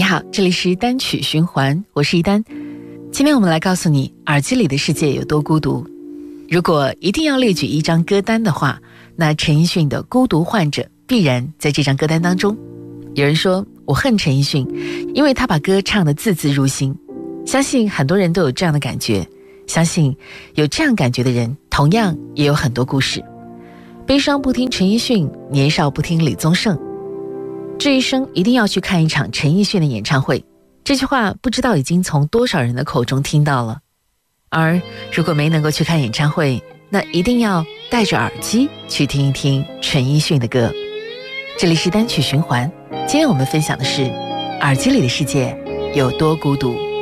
你好，这里是单曲循环，我是一丹。今天我们来告诉你，耳机里的世界有多孤独。如果一定要列举一张歌单的话，那陈奕迅的《孤独患者》必然在这张歌单当中。有人说我恨陈奕迅，因为他把歌唱得字字入心。相信很多人都有这样的感觉，相信有这样感觉的人同样也有很多故事。悲伤不听陈奕迅，年少不听李宗盛，这一生一定要去看一场陈奕迅的演唱会。这句话不知道已经从多少人的口中听到了。而如果没能够去看演唱会，那一定要戴着耳机去听一听陈奕迅的歌。这里是单曲循环，今天我们分享的是耳机里的世界有多孤独。